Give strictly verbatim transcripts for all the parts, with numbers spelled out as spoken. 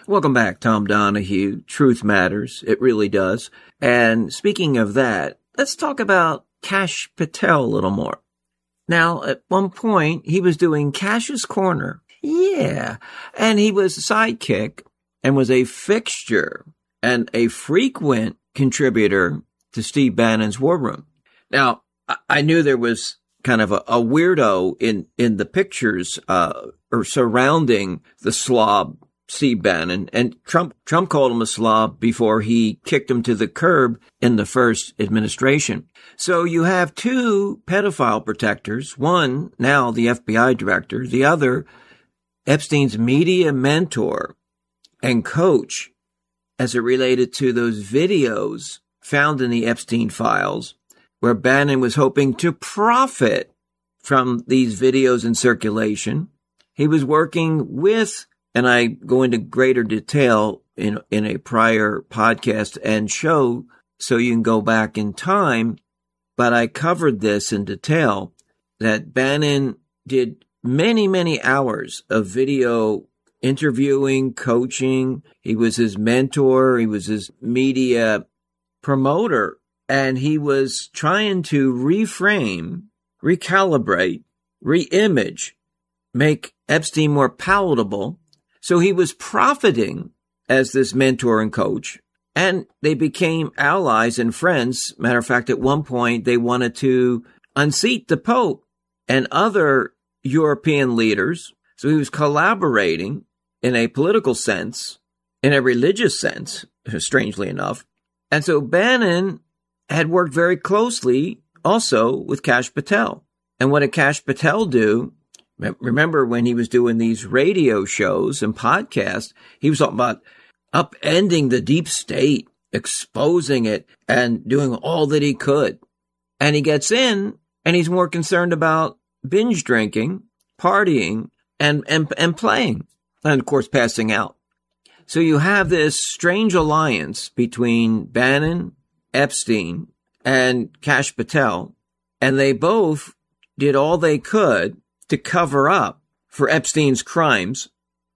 Welcome back, Tom Donahue. Truth matters. It really does. And speaking of that, let's talk about Kash Patel a little more. Now, at one point, he was doing Kash's Corner. Yeah. And he was a sidekick and was a fixture and a frequent contributor to Steve Bannon's War Room. Now, I knew there was kind of a, a weirdo in, in the pictures uh, or surrounding the slob Steve Bannon, and Trump Trump called him a slob before he kicked him to the curb in the first administration. So you have two pedophile protectors, one now the F B I director, the other Epstein's media mentor and coach as it related to those videos found in the Epstein files where Bannon was hoping to profit from these videos in circulation. He was working with, and I go into greater detail in, in a prior podcast and show so you can go back in time, but I covered this in detail, that Bannon did many, many hours of video interviewing, coaching. He was his mentor. He was his media promoter, and he was trying to reframe, recalibrate, reimage, make Epstein more palatable. So he was profiting as this mentor and coach, and they became allies and friends. Matter of fact, at one point, they wanted to unseat the Pope and other European leaders. So he was collaborating in a political sense, in a religious sense, strangely enough. And so Bannon had worked very closely also with Kash Patel. And what did Kash Patel do? Remember when he was doing these radio shows and podcasts, he was talking about upending the deep state, exposing it, and doing all that he could. And he gets in, and he's more concerned about binge drinking, partying, and, and, and playing, and of course, passing out. So you have this strange alliance between Bannon, Epstein, and Kash Patel, and they both did all they could to cover up for Epstein's crimes.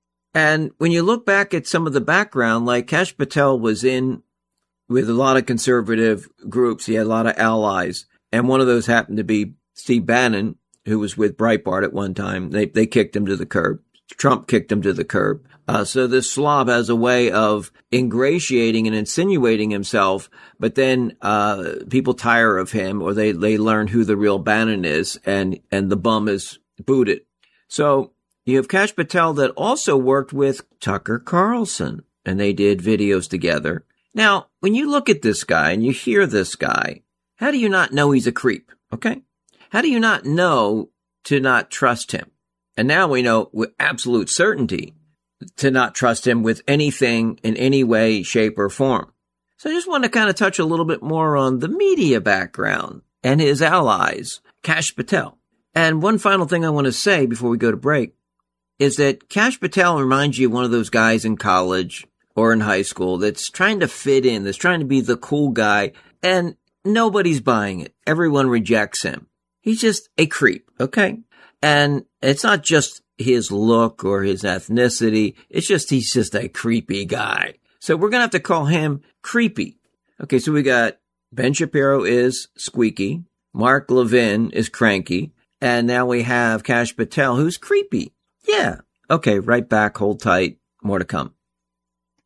And when you look back at some of the background, like Kash Patel was in with a lot of conservative groups. He had a lot of allies. And one of those happened to be Steve Bannon, who was with Breitbart at one time. They they kicked him to the curb. Trump kicked him to the curb. Uh, so this slob has a way of ingratiating and insinuating himself, but then uh people tire of him, or they, they learn who the real Bannon is, and, and the bum is booted. So you have Kash Patel that also worked with Tucker Carlson, and they did videos together. Now, when you look at this guy and you hear this guy, how do you not know he's a creep? Okay. How do you not know to not trust him? And now we know with absolute certainty to not trust him with anything in any way, shape, or form. So I just want to kind of touch a little bit more on the media background and his allies, Kash Patel. And one final thing I want to say before we go to break is that Kash Patel reminds you of one of those guys in college or in high school that's trying to fit in, that's trying to be the cool guy, and nobody's buying it. Everyone rejects him. He's just a creep, okay? And it's not just his look or his ethnicity. It's just he's just a creepy guy. So we're going to have to call him Creepy. Okay, so we got Ben Shapiro is squeaky. Mark Levin is cranky. And now we have Kash Patel, who's creepy. Yeah. Okay, right back. Hold tight. More to come.